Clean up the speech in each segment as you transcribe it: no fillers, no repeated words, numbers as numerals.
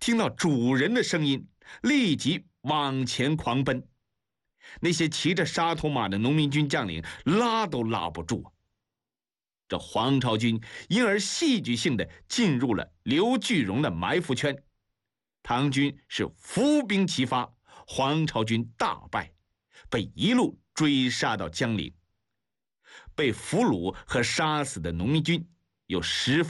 听到主人的声音，立即往前狂奔。那些骑着沙头马的农民军将领拉都拉不住。这黄巢军因而戏剧性地进入了刘巨荣的埋伏圈，唐军是伏兵齐发，黄巢军大败，被一路追杀到江陵。被俘虏和杀死的农民军有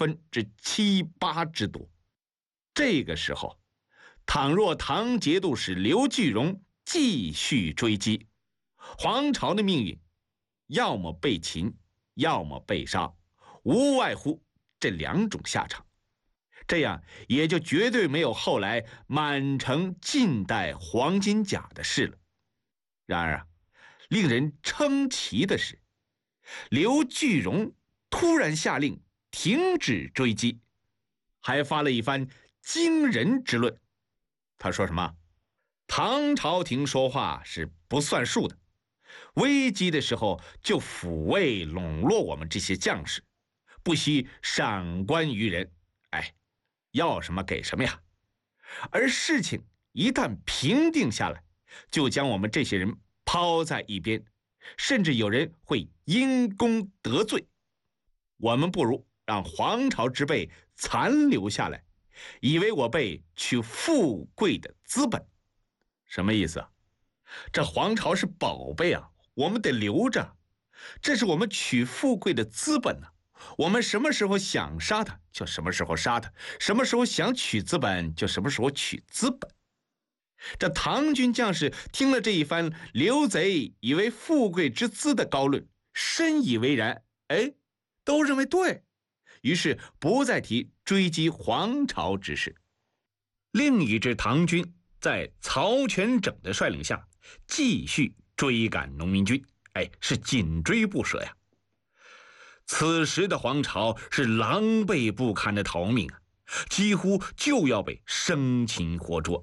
7%-8%之多。这个时候，倘若唐节度使刘巨荣继续追击，黄巢的命运要么被擒，要么被杀，无外乎这2种下场。这样也就绝对没有后来满城尽带黄金甲的事了。然而令人称奇的是，刘巨荣突然下令停止追击，还发了一番惊人之论。他说什么？唐朝廷说话是不算数的，危机的时候就抚慰笼络我们这些将士，不惜赏官于人，要什么给什么呀。而事情一旦平定下来，就将我们这些人抛在一边，甚至有人会因公得罪。我们不如让黄巢之辈残留下来，以为我辈取富贵的资本。什么意思啊？这黄巢是宝贝啊，我们得留着，这是我们取富贵的资本啊。我们什么时候想杀他就什么时候杀他，什么时候想取资本就什么时候取资本。这唐军将士听了这一番刘贼以为富贵之资的高论，深以为然，都认为对，于是不再提追击黄巢之事。另一支唐军在曹全整的率领下继续追赶农民军，是紧追不舍呀。此时的黄巢是狼狈不堪的逃命啊，几乎就要被生擒活捉。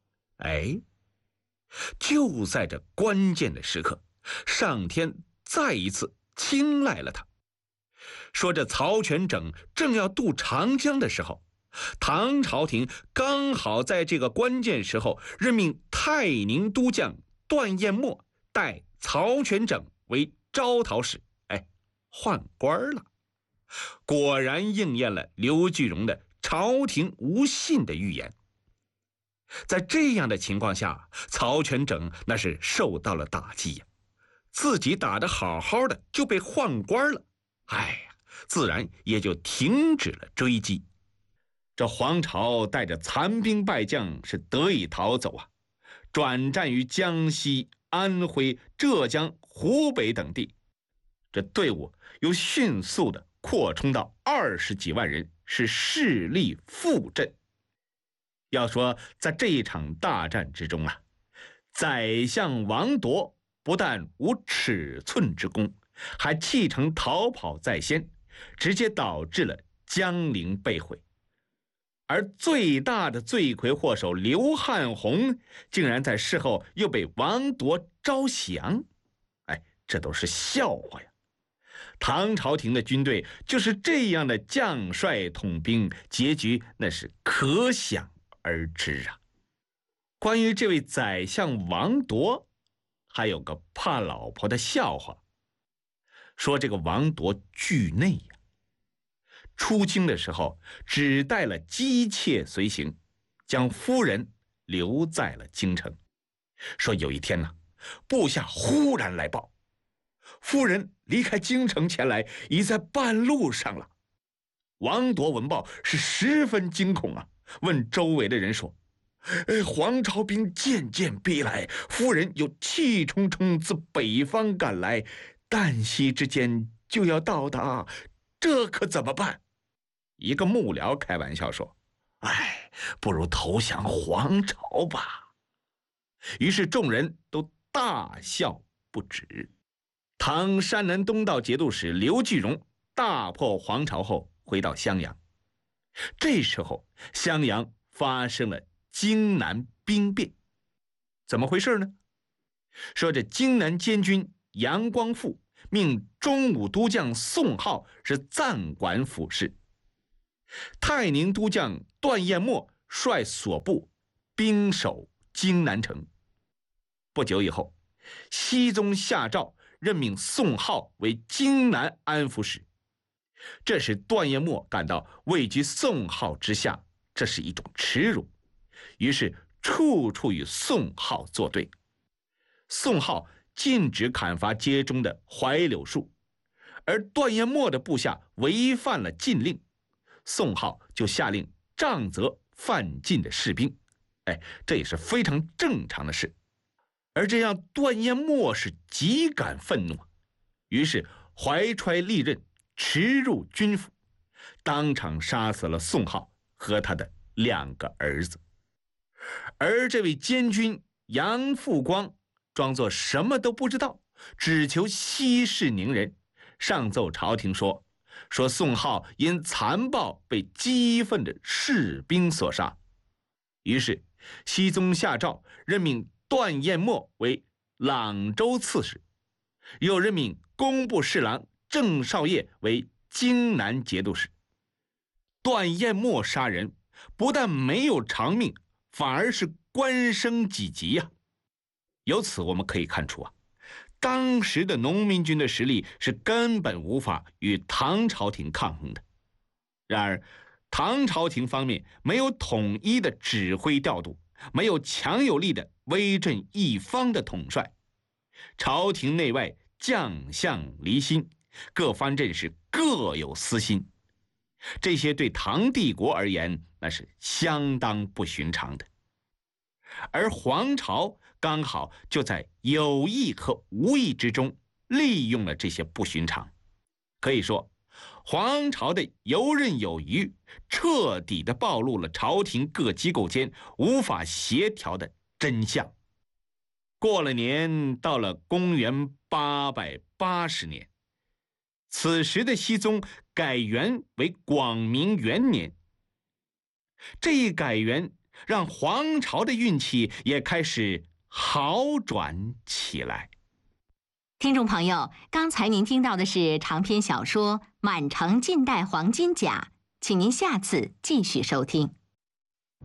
就在这关键的时刻，上天再一次青睐了他。说这曹全整正要渡长江的时候，唐朝廷刚好在这个关键时候任命泰宁都将段彦墨代曹全整为招讨使，换官了。果然应验了刘巨荣的朝廷无信的预言。在这样的情况下，曹全整那是受到了打击呀，自己打得好好的就被换官了，自然也就停止了追击。这黄巢带着残兵败将是得以逃走啊，转战于江西、安徽、浙江、湖北等地。这队伍又迅速地扩充到20几万人，是势力复振。要说在这一场大战之中啊，宰相王铎不但无尺寸之功，还弃城逃跑在先，直接导致了江陵被毁。而最大的罪魁祸首刘汉宏竟然在事后又被王铎招降，这都是笑话呀。唐朝廷的军队就是这样的将帅统兵，结局那是可想而知啊。关于这位宰相王铎，还有个怕老婆的笑话，说这个王铎惧内呀，出京的时候只带了姬妾随行，将夫人留在了京城。说有一天呢，部下忽然来报，夫人离开京城前来，已在半路上了。王铎闻报是十分惊恐啊，问周围的人说：黄巢兵渐渐逼来，夫人又气冲冲自北方赶来，旦夕之间就要到达，这可怎么办？一个幕僚开玩笑说：不如投降黄巢吧。于是众人都大笑不止。唐山南东道节度使刘巨荣大破黄巢后回到襄阳，这时候襄阳发生了荆南兵变。怎么回事呢？说这荆南监军杨光复命中武都将宋浩是暂管府事，泰宁都将段彦墨率所部兵守荆南城。不久以后，熹宗下诏任命宋浩为荆南安抚使，这使段彦墨感到位居宋浩之下，这是一种耻辱，于是处处与宋浩作对。宋浩禁止砍伐街中的槐柳树，而段彦墨的部下违反了禁令，宋浩就下令杖责犯禁的士兵。这也是非常正常的事。而这让段彦墨是极感愤怒，于是怀揣利刃驰入军府，当场杀死了宋浩和他的2个儿子。而这位监军杨复光装作什么都不知道，只求息事宁人，上奏朝廷说宋浩因残暴被激愤的士兵所杀。于是熹宗下诏任命段彦墨为朗州刺史，又任命工部侍郎郑少业为荆南节度使。段彦墨杀人不但没有偿命，反而是官升几级呀。由此我们可以看出当时的农民军的实力是根本无法与唐朝廷抗衡的。然而唐朝廷方面没有统一的指挥调度，没有强有力的威震一方的统帅，朝廷内外将相离心，各方阵势各有私心，这些对唐帝国而言那是相当不寻常的。而黄巢刚好就在有意和无意之中利用了这些不寻常。可以说黄巢的游刃有余彻底地暴露了朝廷各机构间无法协调的真相。过了年，到了公元880年，此时的熹宗改元为广明元年。这一改元让黄巢的运气也开始好转起来。 听众朋友，刚才您听到的是长篇小说《满城尽带黄金甲》，请您下次继续收听。